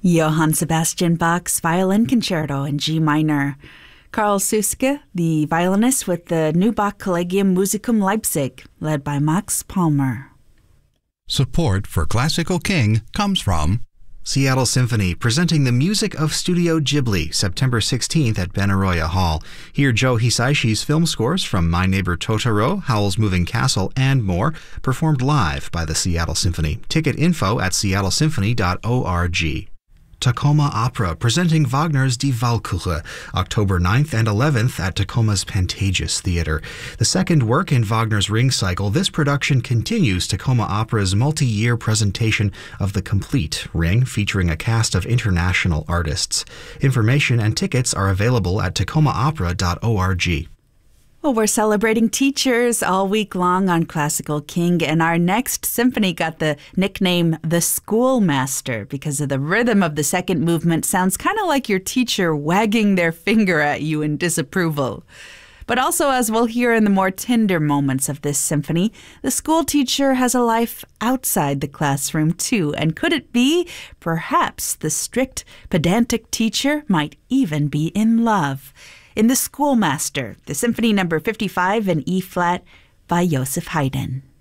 Johann Sebastian Bach's Violin Concerto in G minor. Karl Suske, the violinist with the Neubach Collegium Musicum Leipzig, led by Max Palmer. Support for Classical King comes from Seattle Symphony, presenting the music of Studio Ghibli, September 16th at Benaroya Hall. Hear Joe Hisaishi's film scores from My Neighbor Totoro, Howl's Moving Castle, and more, performed live by the Seattle Symphony. Ticket info at seattlesymphony.org. Tacoma Opera, presenting Wagner's Die Walküre, October 9th and 11th at Tacoma's Pantages Theater. The second work in Wagner's Ring Cycle, this production continues Tacoma Opera's multi-year presentation of the complete Ring, featuring a cast of international artists. Information and tickets are available at tacomaopera.org. Well, we're celebrating teachers all week long on Classical King, and our next symphony got the nickname The Schoolmaster because of the rhythm of the second movement. Sounds kind of like your teacher wagging their finger at you in disapproval. But also, as we'll hear in the more tender moments of this symphony, the school teacher has a life outside the classroom too. And could it be, perhaps the strict, pedantic teacher might even be in love? In The Schoolmaster, the Symphony No. 55 in E-flat by Joseph Haydn.